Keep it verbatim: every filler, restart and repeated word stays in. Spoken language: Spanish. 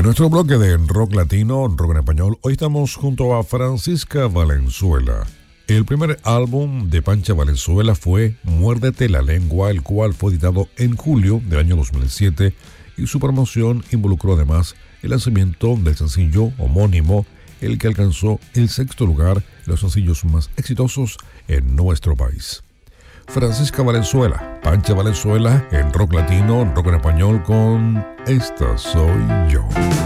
nuestro bloque de rock latino, rock en español, hoy estamos junto a Francisca Valenzuela. El primer álbum de Pancha Valenzuela fue Muérdete la Lengua, el cual fue editado en julio del año dos mil siete y su promoción involucró además el lanzamiento del sencillo homónimo, el que alcanzó el sexto lugar de los sencillos más exitosos en nuestro país. Francisca Valenzuela, Pancha Valenzuela en rock latino, rock en español con Esta Soy Yo.